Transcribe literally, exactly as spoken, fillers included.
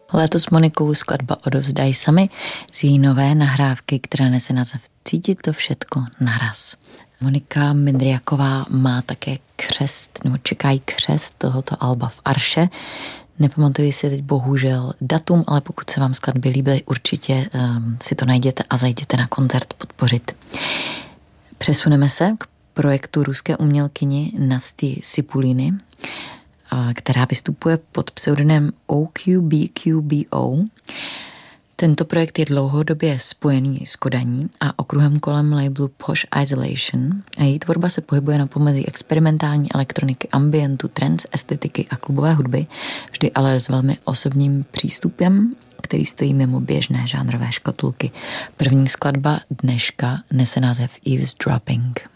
Letos s Monikou skladba Odovzdaj sami z její nové nahrávky, která nese název Cítit to všetko naraz. Monika Mindriaková má také křest, nebo čeká jí křest tohoto alba v Arše. Nepamatuji si teď bohužel datum, ale pokud se vám skladby líbily, určitě um, si to najděte a zajděte na koncert podpořit. Přesuneme se k projektu ruské umělkyni Nasty Sipuliny, která vystupuje pod pseudonymem O Q B Q B O. Tento projekt je dlouhodobě spojený s Kodaní a okruhem kolem labelu Posh Isolation a její tvorba se pohybuje na pomezí experimentální elektroniky, ambientu, trance, estetiky a klubové hudby, vždy ale s velmi osobním přístupem, který stojí mimo běžné žánrové škatulky. První skladba dneška nese název Eavesdropping.